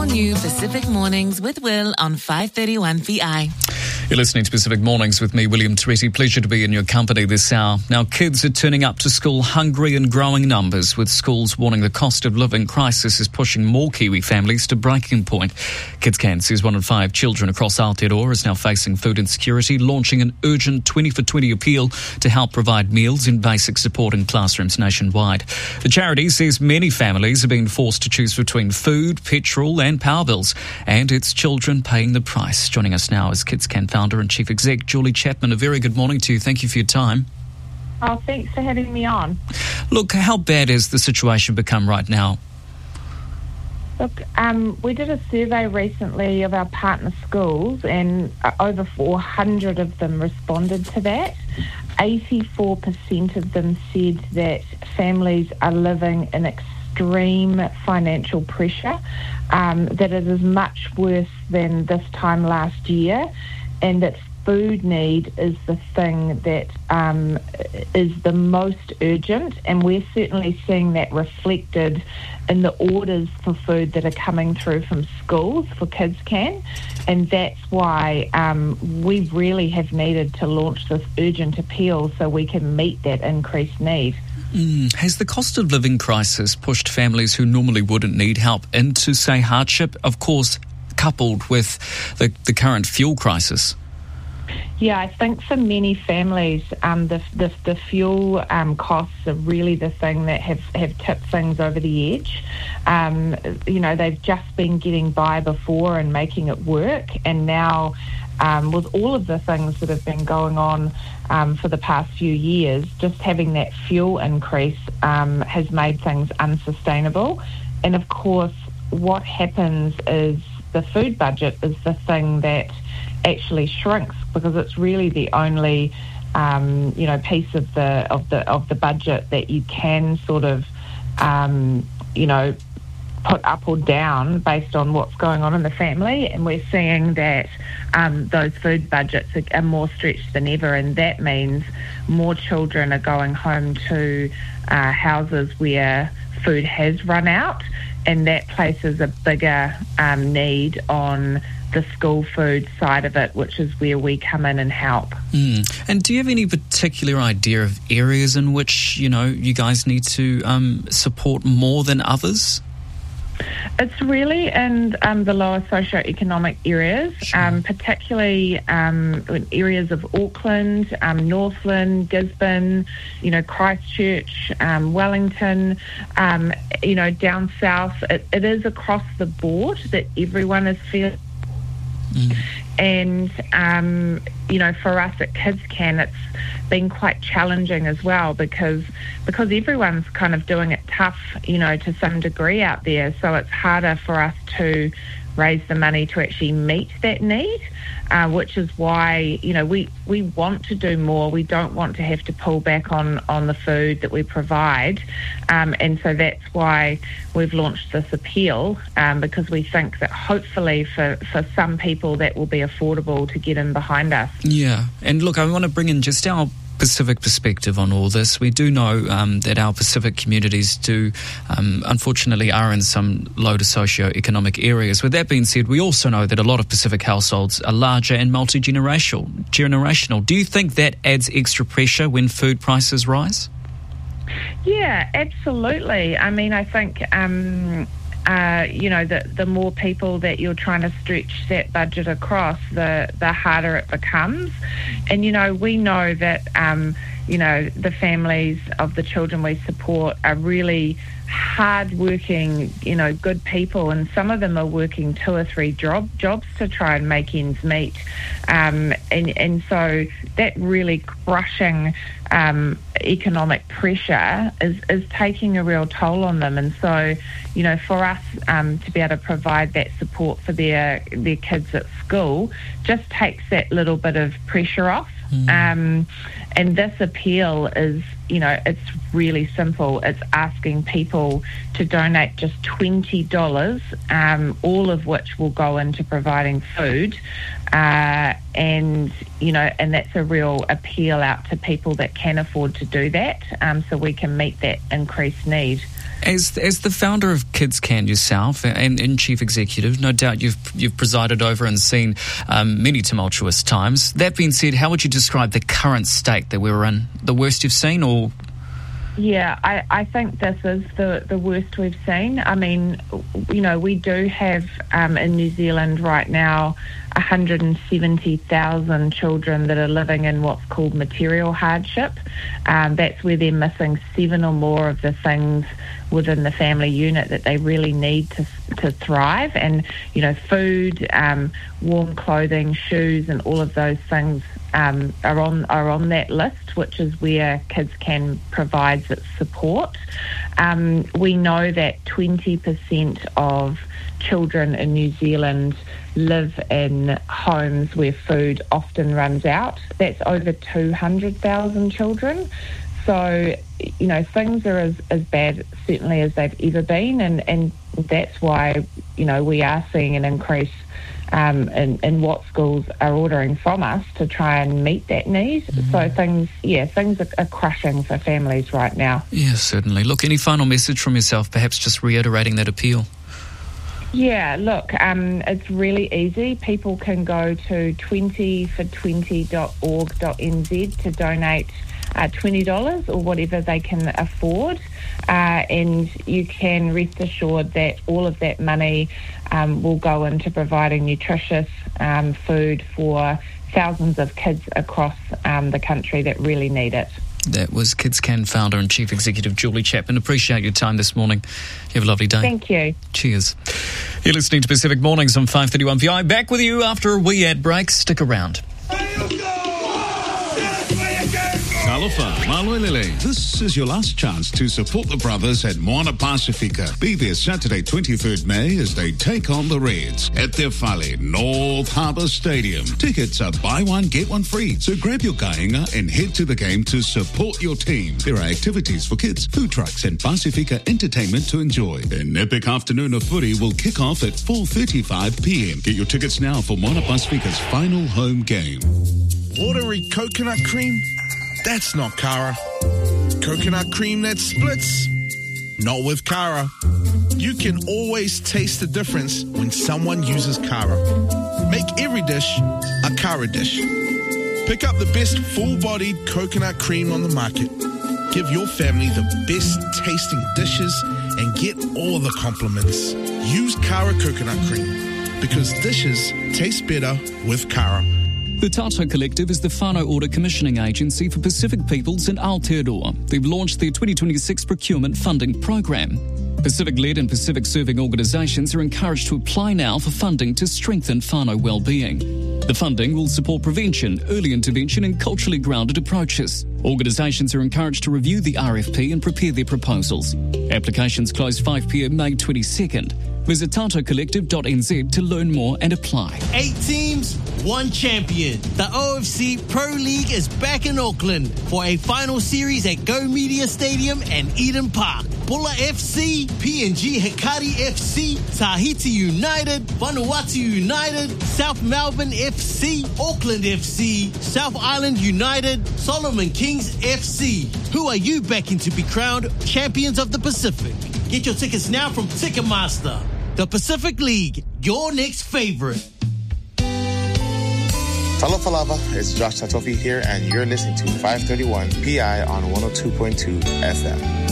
new Pacific Mornings with Will on 531 VI. You're listening to Pacific Mornings with me, William Toretti. Pleasure to be in your company this hour. Now, kids are turning up to school hungry in growing numbers, with schools warning the cost of living crisis is pushing more Kiwi families to breaking point. KidsCan says 1 in 5 children across Aotearoa is now facing food insecurity, launching an urgent 20 for 20 appeal to help provide meals and basic support in classrooms nationwide. The charity says many families are being forced to choose between food, petrol and power bills, and it's children paying the price. Joining us now is KidsCan founder and chief exec Julie Chapman. A very good morning to you. Thank you for your time. Oh, thanks for having me on. Look, how bad has the situation become right now? Look, we did a survey recently of our partner schools, and over 400 of them responded to that. 84% of them said that families are living in extreme financial pressure, that it is much worse than this time last year, and that food need is the thing that is the most urgent, and we're certainly seeing that reflected in the orders for food that are coming through from schools for KidsCan, and that's why we really have needed to launch this urgent appeal so we can meet that increased need. Has the cost of living crisis pushed families who normally wouldn't need help into, say, hardship, of course, coupled with the current fuel crisis? Yeah, I think for many families, the fuel costs are really the thing that have tipped things over the edge. They've just been getting by before and making it work, and now with all of the things that have been going on for the past few years, just having that fuel increase has made things unsustainable. And of course, what happens is the food budget is the thing that actually shrinks, because it's really the only piece of the budget that you can sort of put up or down based on what's going on in the family. And we're seeing that those food budgets are more stretched than ever, and that means more children are going home to houses where food has run out, and that places a bigger need on the school food side of it, which is where we come in and help. And do you have any particular idea of areas in which, you guys need to support more than others? It's really in the lower socioeconomic areas, particularly in areas of Auckland, Northland, Gisborne, Christchurch, Wellington, down south. It is across the board that everyone is feeling. And, for us at KidsCan, it's been quite challenging as well because everyone's kind of doing it tough, to some degree out there. So it's harder for us to raise the money to actually meet that need, which is why, we want to do more. We don't want to have to pull back on the food that we provide. And so that's why we've launched this appeal, because we think that hopefully for some people that will be affordable to get in behind us. Yeah. And look, I want to bring in just our Pacific perspective on all this. We do know that our Pacific communities unfortunately are in some low to socio-economic areas. With that being said, we also know that a lot of Pacific households are larger and multi-generational. Do you think that adds extra pressure when food prices rise? Yeah, absolutely. I mean, I think the more people that you're trying to stretch that budget across, the harder it becomes. And, we know that, the families of the children we support are really hard-working, good people, and some of them are working 2 or 3 jobs to try and make ends meet. And so that really crushing economic pressure is taking a real toll on them. And so, for us to be able to provide that support for their kids at school just takes that little bit of pressure off. And this appeal is it's really simple. It's asking people to donate just $20, all of which will go into providing food. And that's a real appeal out to people that can afford to do that, so we can meet that increased need. As the founder of Kids Can yourself and chief executive, no doubt you've presided over and seen many tumultuous times. That being said, how would you describe the current state that we're in? The worst you've seen, or? Yeah, I think this is the worst we've seen. I mean, we do have in New Zealand right now 170,000 children that are living in what's called material hardship. That's where they're missing 7 or more of the things within the family unit that they really need to thrive. And, food, warm clothing, shoes, and all of those things are on that list, which is where Kids Can provides its support. We know that 20% of children in New Zealand live in homes where food often runs out. That's over 200,000 children. So, things are as bad, certainly, as they've ever been, and that's why, we are seeing an increase in what schools are ordering from us to try and meet that need. Mm-hmm. So things are crushing for families right now. Yeah, certainly. Look, any final message from yourself, perhaps just reiterating that appeal? Yeah, look, it's really easy. People can go to 20for20.org.nz to donate $20 or whatever they can afford, and you can rest assured that all of that money will go into providing nutritious food for thousands of kids across the country that really need it. That was Kids Can founder and chief executive Julie Chapman. Appreciate your time this morning. You have a lovely day. Thank you. Cheers. You're listening to Pacific Mornings on 531 VI. Back with you after a wee ad break. Stick around. Alofa, Maloelele. This is your last chance to support the brothers at Moana Pasifika. Be there Saturday, 23rd May, as they take on the Reds at Te Whale, North Harbour Stadium. Tickets are buy one, get one free. So grab your kāinga and head to the game to support your team. There are activities for kids, food trucks and Pasifika entertainment to enjoy. An epic afternoon of footy will kick off at 4:35 p.m. Get your tickets now for Moana Pasifika's final home game. Watery coconut cream? That's not Kara. Coconut cream that splits? Not with Kara. You can always taste the difference when someone uses Kara. Make every dish a Kara dish. Pick up the best full-bodied coconut cream on the market. Give your family the best tasting dishes and get all the compliments. Use Kara coconut cream because dishes taste better with Kara. The Tato Collective is the whānau order commissioning agency for Pacific peoples in Aotearoa. They've launched their 2026 procurement funding program. Pacific-led and Pacific-serving organisations are encouraged to apply now for funding to strengthen whānau well-being. The funding will support prevention, early intervention and culturally grounded approaches. Organisations are encouraged to review the RFP and prepare their proposals. Applications close 5 p.m. May 22nd. Visit tatocollective.nz to learn more and apply. 8 teams, 1 champion. The OFC Pro League is back in Auckland for a final series at Go Media Stadium and Eden Park. Bulla FC, PNG Hikari FC, Tahiti United, Vanuatu United, South Melbourne FC, Auckland FC, South Island United, Solomon Kings FC. Who are you backing to be crowned champions of the Pacific? Get your tickets now from Ticketmaster. The Pacific League, your next favorite. Talofa lava, it's Josh Tatofi here, and you're listening to 531 PI on 102.2 FM.